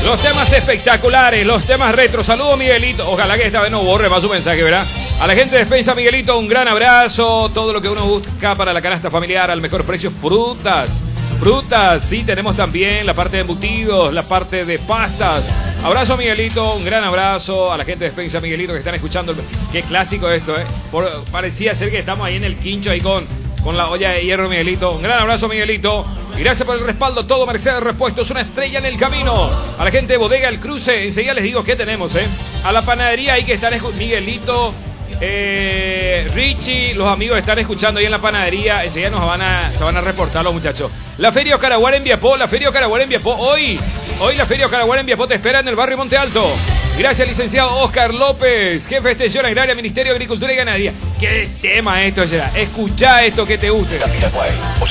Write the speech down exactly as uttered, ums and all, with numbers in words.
Los temas espectaculares, los temas retro. Saludos, Miguelito. Ojalá que esta vez no borre más su mensaje, ¿verdad? A la gente de Despensa Miguelito, un gran abrazo. Todo lo que uno busca para la canasta familiar al mejor precio. Frutas. Frutas, sí, tenemos también la parte de embutidos, la parte de pastas. Abrazo, Miguelito, un gran abrazo a la gente de Despensa Miguelito que están escuchando. Qué clásico esto, ¿eh? Por, parecía ser que estamos ahí en el quincho, ahí con, con la olla de hierro, Miguelito. Un gran abrazo, Miguelito. Y gracias por el respaldo. Todo Mercedes Repuestos, una estrella en el camino. A la gente de Bodega El Cruce, enseguida les digo qué tenemos, ¿eh? A la panadería ahí que están, Miguelito, eh, Richie, los amigos están escuchando ahí en la panadería. Enseguida nos van a, se van a reportar los muchachos. La Feria Ocaraguara en Viapó, la Feria Ocaraguara en Viapó. Hoy, hoy la Feria Ocaraguara en Viapó te espera en el barrio Monte Alto. Gracias, licenciado Oscar López, jefe de extensión agraria, Ministerio de Agricultura y Ganadería. ¿Qué tema esto será? Escuchá esto que te guste.